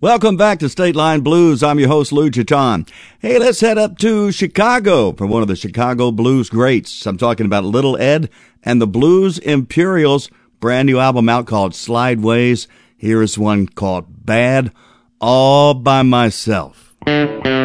Welcome back to State Line Blues. I'm your host, Lou Chiton. Hey, let's head up to Chicago for one of the Chicago blues greats. I'm talking about Little Ed and the Blues Imperials, brand new album out called Slideways. Here is one called Bad All by Myself.